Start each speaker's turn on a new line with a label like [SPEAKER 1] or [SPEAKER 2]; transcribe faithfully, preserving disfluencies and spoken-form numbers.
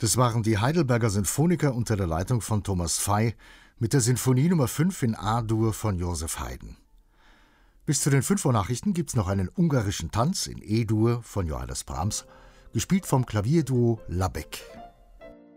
[SPEAKER 1] Das waren die Heidelberger Sinfoniker unter der Leitung von Thomas Pfeil mit der Sinfonie Nummer fünf in A-Dur von Joseph Haydn. Bis zu den fünf Uhr Nachrichten gibt's noch einen ungarischen Tanz in E-Dur von Johannes Brahms, gespielt vom Klavierduo Labek.